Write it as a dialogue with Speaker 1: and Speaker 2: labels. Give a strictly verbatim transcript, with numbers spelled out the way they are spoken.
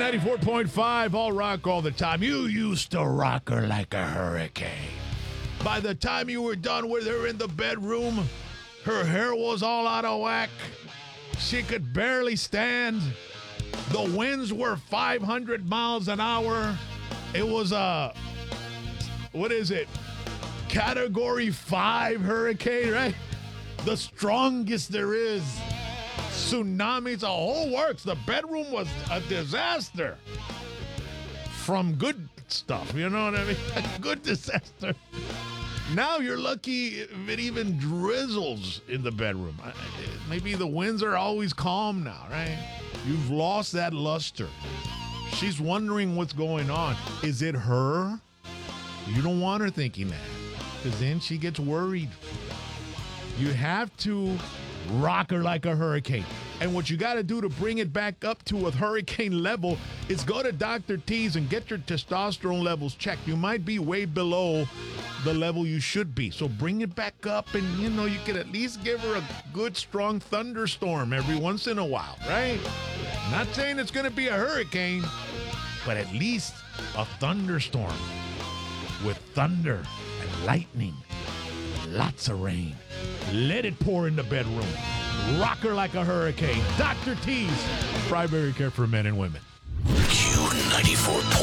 Speaker 1: ninety-four point five, all rock all the time. You used to rock her like a hurricane. By the time you were done with her in the bedroom, her hair was all out of whack. She could barely stand. The winds were five hundred miles an hour. It was a, what is it? Category five hurricane, right? The strongest there is. Tsunamis, the whole works. The bedroom was a disaster. From good stuff, you know what I mean? A good disaster. Now you're lucky if it even drizzles in the bedroom. Maybe the winds are always calm now, right? You've lost that luster. She's wondering what's going on. Is it her? You don't want her thinking that, because then she gets worried. You have to rock her like a hurricane. And what you got to do to bring it back up to a hurricane level is go to Doctor T's and get your testosterone levels checked. You might be way below the level you should be. So bring it back up, and, you know, you can at least give her a good, strong thunderstorm every once in a while, right? Not saying it's going to be a hurricane, but at least a thunderstorm with thunder and lightning, lots of rain. Let it pour in the bedroom. Rock her like a hurricane. Doctor T's, primary care for men and women.
Speaker 2: Q ninety-four.